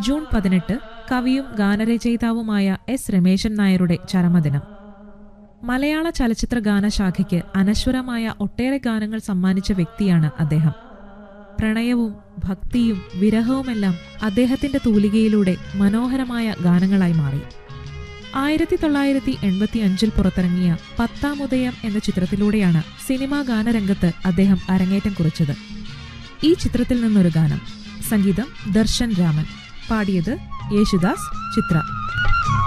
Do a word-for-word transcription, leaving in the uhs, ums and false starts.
June പതിനെട്ട് കവിയും ഗാനരചയിതാവുമായ S Rameshan നായരുടെ ചരമദിനം. മലയാള ചലച്ചിത്ര ഗാനശാഖയ്ക്ക് അനശ്വരമായ ഒട്ടേറെ ഗാനങ്ങൾ സമ്മാനിച്ച വ്യക്തിയാണ് അദ്ദേഹം. പ്രണയവും ഭക്തിയും വിരഹവുമെല്ലാം അദ്ദേഹത്തിന്റെ തൂലികയിലൂടെ മനോഹരമായ ഗാനങ്ങളായി മാറി. ആയിരത്തി തൊള്ളായിരത്തി എൺപത്തി അഞ്ചിൽ പുറത്തിറങ്ങിയ പത്താമുദയം എന്ന ചിത്രത്തിലൂടെയാണ് സിനിമാ ഗാനരംഗത്ത് അദ്ദേഹം അരങ്ങേറ്റം കുറിച്ചത്. ഈ ചിത്രത്തിൽ നിന്നൊരു ഗാനം. സംഗീതം ദർശൻ രാമൻ. പാടിയത് യേശുദാസ്, ചിത്ര.